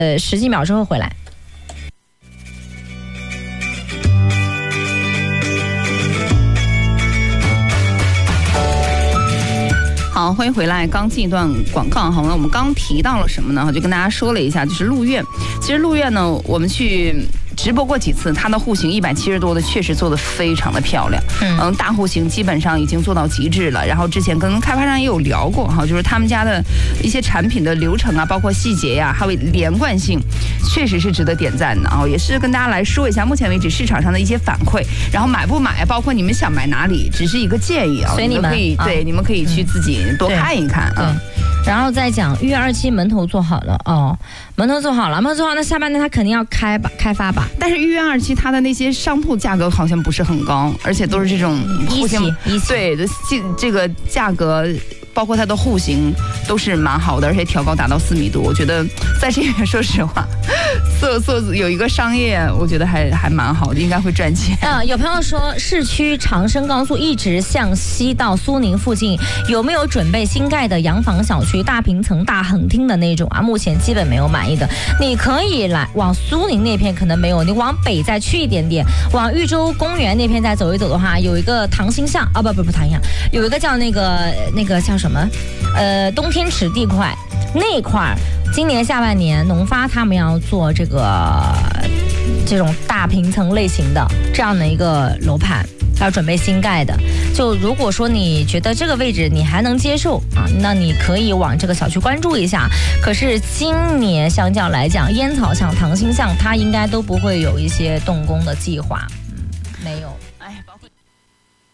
10几秒之后回来。 好，欢迎回来。刚进一段广告，好，那我们刚提到了什么呢？就跟大家说了一下，就是鹿苑。其实鹿苑呢，我们去直播过几次，它的户型170多的确实做得非常的漂亮。大户型基本上已经做到极致了。然后之前跟开发商也有聊过哈，就是他们家的一些产品的流程啊，包括细节呀，还有连贯性，确实是值得点赞的啊。也是跟大家来说一下，目前为止市场上的一些反馈，然后买不买，包括你们想买哪里，只是一个建议啊。 所以你们可以你们可以去自己多看一看啊。 然后再讲1月27门头做好了哦，门头做好了，那下半年它肯定要开发吧。 但是1月27它的那些商铺价格好像不是很高，而且都是这种一起对的，这个价格包括它的户型都是蛮好的，而且挑高达到4米多。我觉得在这边说实话，有一个商业，我觉得还蛮好的，应该会赚钱。 有朋友说市区长深高速一直向西到苏宁附近，有没有准备新盖的洋房小区、大平层、大横厅的那种啊？目前基本没有满意的。你可以来往苏宁那片可能没有，你往北再去一点点，往豫州公园那片再走一走的话，有一个唐兴巷啊，不唐兴巷，有一个叫那个叫什么东天池地块那块，今年下半年农发他们要做这种大平层类型的这样的一个楼盘，要准备新盖的。就如果说你觉得这个位置你还能接受啊，那你可以往这个小区关注一下。可是今年相较来讲，烟草巷、唐兴巷它应该都不会有一些动工的计划，没有。